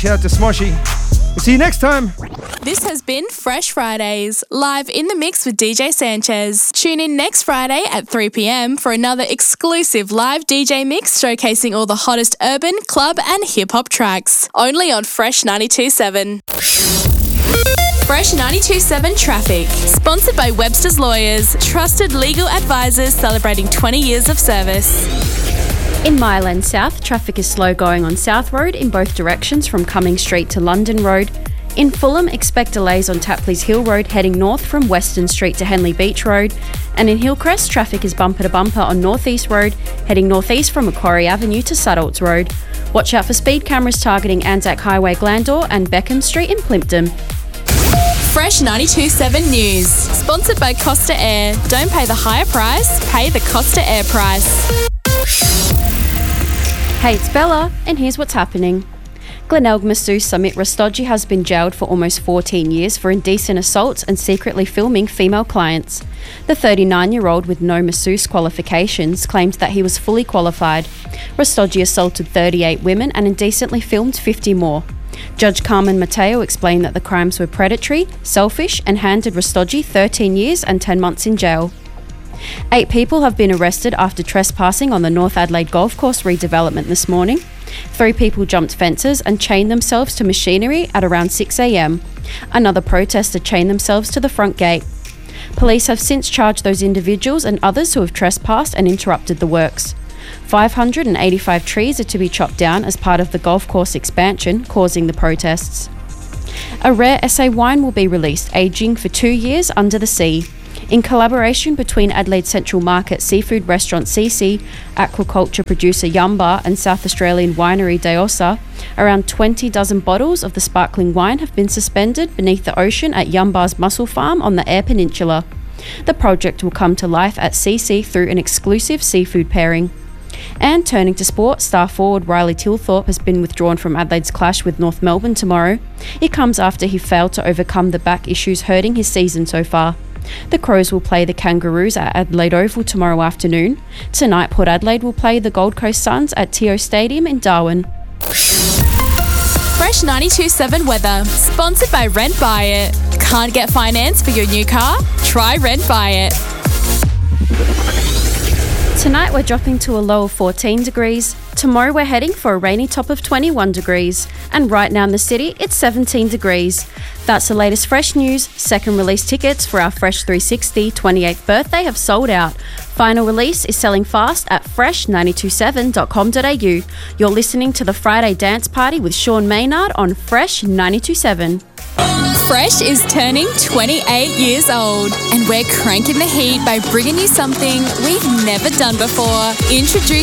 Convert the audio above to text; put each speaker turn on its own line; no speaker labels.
Shout out to Smoshy. We'll see you next time.
This has been Fresh Fridays, live in the mix with DJ Sanchez. Tune in next Friday at 3 p.m. for another exclusive live DJ mix showcasing all the hottest urban, club and hip-hop tracks. Only on Fresh 92.7. Fresh 92.7 Traffic. Sponsored by Webster's Lawyers, trusted legal advisors celebrating 20 years of service.
In Mile End South, traffic is slow going on South Road in both directions from Cummings Street to London Road. In Fulham, expect delays on Tapley's Hill Road heading north from Western Street to Henley Beach Road. And in Hillcrest, traffic is bumper to bumper on North East Road heading northeast from Macquarie Avenue to Suttalts Road. Watch out for speed cameras targeting Anzac Highway Glandore and Beckham Street in Plympton.
Fresh 92.7 News. Sponsored by Costa Air. Don't pay the higher price, pay the Costa Air price.
Hey, it's Bella, and here's what's happening. Glenelg masseuse Samit Rastogi has been jailed for almost 14 years for indecent assaults and secretly filming female clients. The 39-year-old with no masseuse qualifications claimed that he was fully qualified. Rastogi assaulted 38 women and indecently filmed 50 more. Judge Carmen Mateo explained that the crimes were predatory, selfish, and handed Rastogi 13 years and 10 months in jail. 8 people have been arrested after trespassing on the North Adelaide Golf Course redevelopment this morning. 3 people jumped fences and chained themselves to machinery at around 6 a.m. Another protester chained themselves to the front gate. Police have since charged those individuals and others who have trespassed and interrupted the works. 585 trees are to be chopped down as part of the golf course expansion, causing the protests. A rare SA wine will be released, aging for 2 years under the sea. In collaboration between Adelaide Central Market seafood restaurant Cici, aquaculture producer Yamba and South Australian winery Deosa, around 20 dozen bottles of the sparkling wine have been suspended beneath the ocean at Yamba's mussel farm on the Eyre Peninsula. The project will come to life at Cici through an exclusive seafood pairing. And turning to sport, star forward Riley Tilthorpe has been withdrawn from Adelaide's clash with North Melbourne tomorrow. It comes after he failed to overcome the back issues hurting his season so far. The Crows will play the Kangaroos at Adelaide Oval tomorrow afternoon. Tonight, Port Adelaide will play the Gold Coast Suns at TO Stadium in Darwin.
Fresh 92.7 Weather. Sponsored by Rent Buy It. Can't get finance for your new car? Try Rent Buy It.
Tonight we're dropping to a low of 14 degrees. Tomorrow we're heading for a rainy top of 21 degrees. And right now in the city, it's 17 degrees. That's the latest Fresh news. Second release tickets for our Fresh 360 28th birthday have sold out. Final release is selling fast at fresh927.com.au. You're listening to the Friday Dance Party with Sean Maynard on Fresh 92.7.
Fresh is turning 28 years old, and we're cranking the heat by bringing you something we've never done before. Introducing